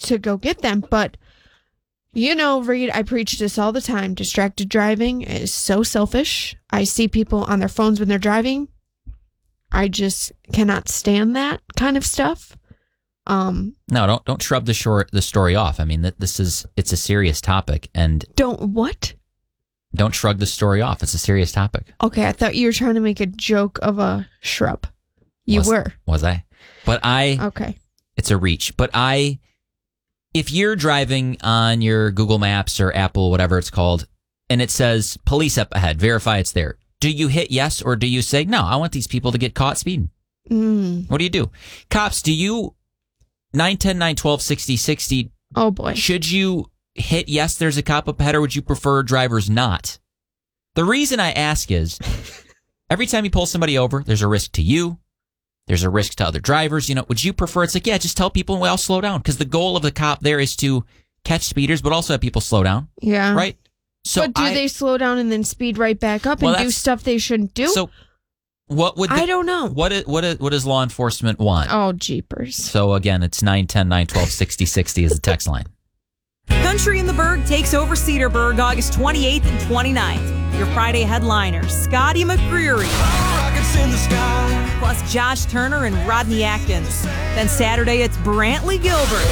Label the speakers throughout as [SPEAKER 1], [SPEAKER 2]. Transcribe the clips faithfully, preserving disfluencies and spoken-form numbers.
[SPEAKER 1] to go get them. But, you know, Reed, I preach this all the time. Distracted driving is so selfish. I see people on their phones when they're driving. I just cannot stand that kind of stuff. Um,
[SPEAKER 2] no, don't don't shrub the short the story off. I mean, that this is it's a serious topic, and
[SPEAKER 1] don't what?
[SPEAKER 2] Don't shrug the story off. It's a serious topic.
[SPEAKER 1] Okay, I thought you were trying to make a joke of a shrub. You
[SPEAKER 2] was,
[SPEAKER 1] were.
[SPEAKER 2] Was I? But I...
[SPEAKER 1] Okay.
[SPEAKER 2] It's a reach. But I... If you're driving on your Google Maps or Apple, whatever it's called, and it says police up ahead, verify it's there, do you hit yes or do you say, no, I want these people to get caught speeding?
[SPEAKER 1] Mm.
[SPEAKER 2] What do you do? Cops, do you... nine ten, nine twelve, sixty, sixty...
[SPEAKER 1] Oh, boy.
[SPEAKER 2] Should you... hit yes, there's a cop up ahead, or would you prefer drivers not? The reason I ask is, every time you pull somebody over, there's a risk to you. There's a risk to other drivers. You know, would you prefer, it's like, yeah, just tell people, well, slow down. Because the goal of the cop there is to catch speeders, but also have people slow down.
[SPEAKER 1] Yeah.
[SPEAKER 2] Right? So
[SPEAKER 1] but do
[SPEAKER 2] I,
[SPEAKER 1] they slow down and then speed right back up
[SPEAKER 2] well,
[SPEAKER 1] and do stuff they shouldn't do?
[SPEAKER 2] So what would... The,
[SPEAKER 1] I don't know.
[SPEAKER 2] What, is, what, is, what does law enforcement want?
[SPEAKER 1] Oh, jeepers.
[SPEAKER 2] So again, it's nine ten, nine twelve, sixty, sixty is the text line.
[SPEAKER 3] Country in the Berg takes over Cedarburg August twenty-eighth and twenty-ninth. Your Friday headliners, Scotty McCreery, plus Josh Turner and Rodney Atkins. Then Saturday, it's Brantley Gilbert,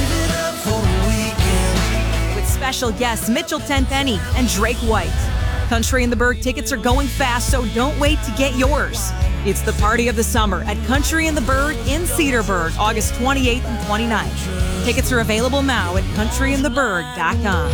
[SPEAKER 3] with special guests Mitchell Tenpenny and Drake White. Country in the Berg tickets are going fast, so don't wait to get yours. It's the party of the summer at Country in the Berg in Cedarburg, August twenty-eighth and twenty-ninth. Tickets are available now at country in the berg dot com.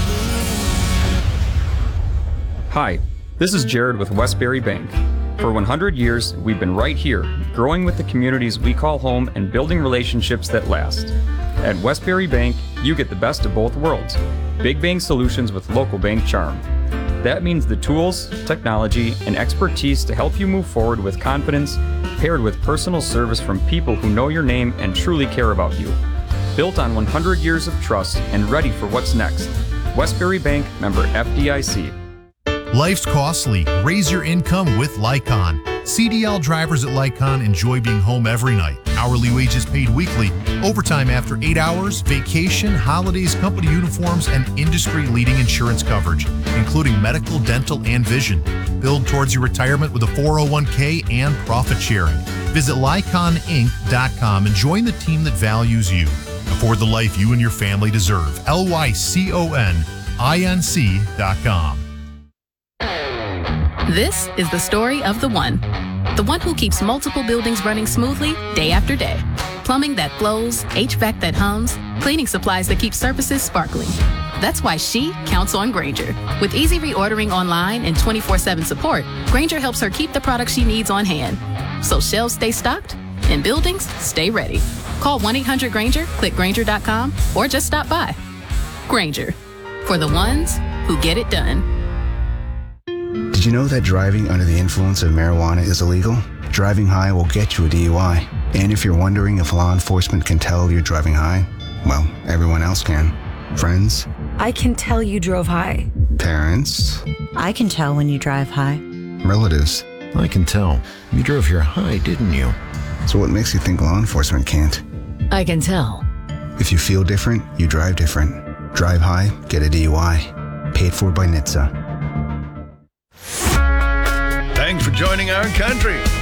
[SPEAKER 4] Hi, this is Jared with Westbury Bank. For one hundred years, we've been right here, growing with the communities we call home and building relationships that last. At Westbury Bank, you get the best of both worlds. Big bank solutions with local bank charm. That means the tools, technology, and expertise to help you move forward with confidence, paired with personal service from people who know your name and truly care about you. Built on one hundred years of trust and ready for what's next. Westbury Bank, member F D I C.
[SPEAKER 5] Life's costly. Raise your income with Lycon. C D L drivers at Lycon enjoy being home every night. Hourly wages paid weekly, overtime after eight hours, vacation, holidays, company uniforms, and industry-leading insurance coverage, including medical, dental, and vision. Build towards your retirement with a four oh one k and profit sharing. Visit lycon inc dot com and join the team that values you. Afford the life you and your family deserve. L Y C O N I N C dot com.
[SPEAKER 6] This is the story of the one. The one who keeps multiple buildings running smoothly day after day. Plumbing that flows, H V A C that hums, cleaning supplies that keep surfaces sparkling. That's why she counts on Grainger. With easy reordering online and twenty-four seven support, Grainger helps her keep the products she needs on hand. So shelves stay stocked and buildings stay ready. Call one eight hundred Grainger, click Grainger dot com, or just stop by. Grainger, for the ones who get it done.
[SPEAKER 7] Did you know that driving under the influence of marijuana is illegal? Driving high will get you a D U I. And if you're wondering if law enforcement can tell you're driving high, well, everyone else can. Friends?
[SPEAKER 8] I can tell you drove high.
[SPEAKER 7] Parents?
[SPEAKER 8] I can tell when you drive high.
[SPEAKER 7] Relatives?
[SPEAKER 9] I can tell. You drove here high, didn't you?
[SPEAKER 7] So what makes you think law enforcement can't?
[SPEAKER 10] I can tell.
[SPEAKER 7] If you feel different, you drive different. Drive high, get a D U I. Paid for by N H T S A.
[SPEAKER 11] Thanks for joining our country.